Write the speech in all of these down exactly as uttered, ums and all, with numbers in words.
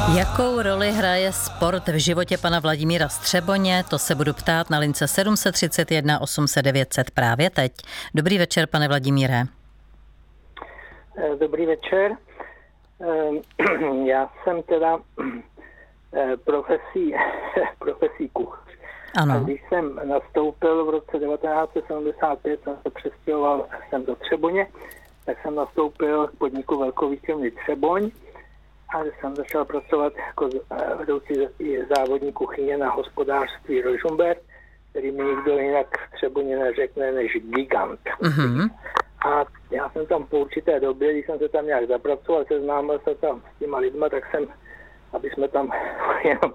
Jakou roli hraje sport v životě pana Vladimíra Střeboně? To se budu ptát na lince sedm set třicet jedna osm set devět set právě teď. Dobrý večer, pane Vladimíre. Dobrý večer. Já jsem teda profesí, profesí kuchař. Ano. A když jsem nastoupil v roce devatenáct set sedmdesát pět, jsem se přestěhoval jsem do Třeboně, tak jsem nastoupil k podniku Velkovýchovny Třeboň a jsem začal pracovat jako vedoucí závodní kuchyně na hospodářství Rožumberk, který mi nikdo jinak v Třeboně neřekne než gigant. Mm-hmm. A já jsem tam po určité době, když jsem se tam nějak zapracoval, seznámil se tam s těma lidma, tak jsem, aby jsme tam jenom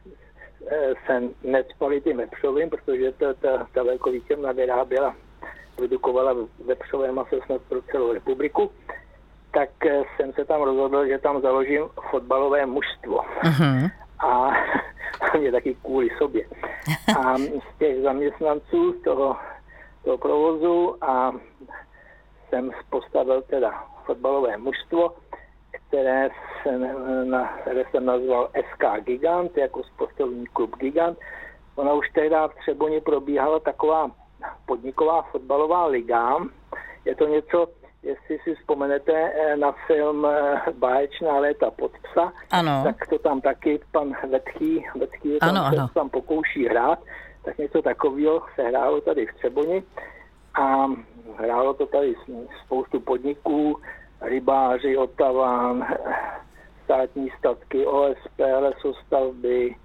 se necpali tím vepřovým, protože ta, ta, ta Velkovýchovna vyráběla, produkovala vepřové maso snad pro celou republiku, tak jsem se tam rozhodl, že tam založím fotbalové mužstvo. Mm-hmm. A mě taky kvůli sobě. A z těch zaměstnanců toho, toho provozu a jsem postavil teda fotbalové mužstvo, které, se, na, které jsem nazval S K Gigant, jako sportovní klub Gigant. Ona už tehdy v Třeboni probíhala taková podniková fotbalová liga. Je to něco, jestli si vzpomenete na film Báječná léta pod psa, ano. Tak to tam taky pan Vetchý, Vetchý tam, ano, ano. tam pokouší hrát. Tak něco takového se hrálo tady v Třeboni. A hrálo to tady spoustu podniků, rybáři, Otaván, státní statky, O S P, lesostavby,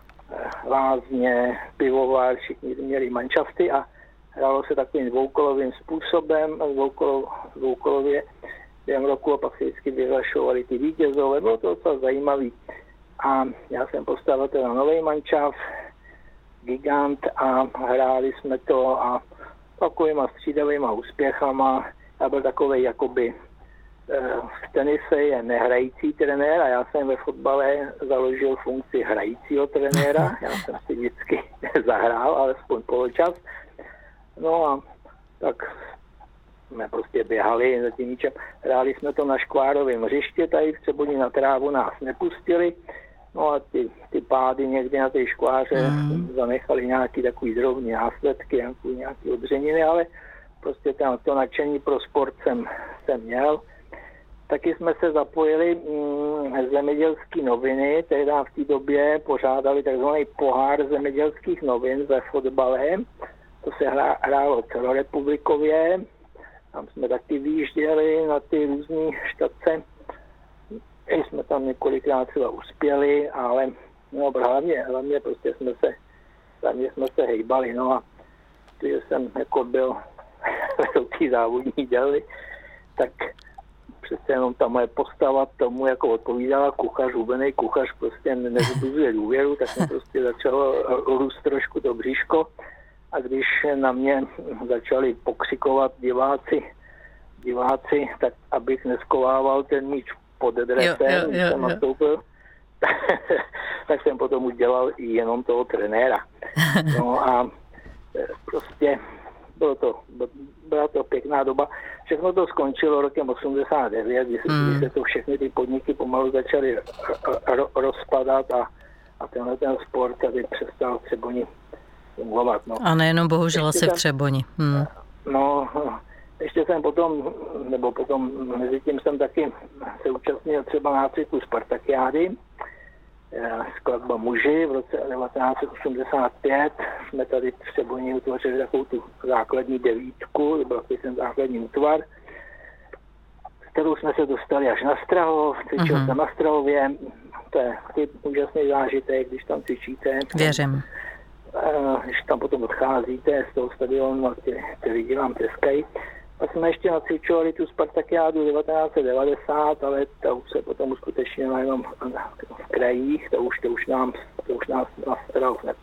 lázně, pivovar, všichni měli manšafty a hrálo se takovým dvoukolovým způsobem, dvoukolo, dvoukolově během roku a pak se vždycky vyhlašovali ty vítězové, bylo to docela zajímavý. A já jsem postavil teda nový manšaft, Gigant a hráli jsme to a takovýma střídavýma úspěchama. Já byl takovej jakoby v tenise je nehrající trenér a já jsem ve fotbale založil funkci hrajícího trenéra. Já jsem si vždycky zahrál, alespoň poločas. No a tak jsme prostě běhali za tím míčem. Hráli jsme to na škvárovém hřiště, tady v Třeboni na trávu nás nepustili. No a ty, ty pády někdy na té škváře mm. zanechali nějaký takový drobný následky, nějaký, nějaký odřeniny, ale prostě tam to nadšení pro sport jsem, jsem měl. Taky jsme se zapojili mm, zemědělské noviny, tehdy v té době pořádali takzvaný pohár zemědělských novin ve fotbale. To se hrá, hrálo celorepublikově, tam jsme taky vyjížděli na ty různé štace. I jsme tam několikrát třeba uspěli, ale no, hlavně, hlavně prostě jsme se, hlavně jsme se hejbali, no a když jsem jako byl vedoucí závodní děli, tak přece jenom ta moje postava tomu jako odpovídala kuchař, hubený kuchař prostě nezbuzuje důvěru, tak jsem prostě začal růst trošku to bříško a když na mě začali pokřikovat diváci, diváci, tak abych neskovával ten míč pod dresem, když jsem nastoupil, tak jsem potom už dělal i jenom toho trenéra. No a prostě bylo to, byla to pěkná doba. Všechno to skončilo rokem osmdesát devět, kdy se, mm. kdy se to všechny ty podniky pomalu začaly ro, rozpadat a, a tenhle ten sport tady přestal v Třeboni fungovat. No. A nejenom bohužel asi v Třeboni. Hmm. No, ještě jsem potom, nebo potom mezi tím jsem taky se účastnil třeba nácviku Spartakiády, skladba Muži v roce devatenáct set osmdesát pět. Jsme tady v Třeboni utvořili takovou tu základní devítku, to byl ten základní útvar, s kterou jsme se dostali až na Strahov, cvičil uh-huh. jsem na Strahově, to je úžasný zážitek, když tam cvičíte. Věřím. Když tam potom odcházíte z toho stadionu a ty, ty lidi vám tleskají. A jsme ještě nacvičovali tu Spartakiádu devatenáct set devadesát, ale ta už se potom uskutečnila jenom v krajích, to už, to už, nám, to už nás na Strahov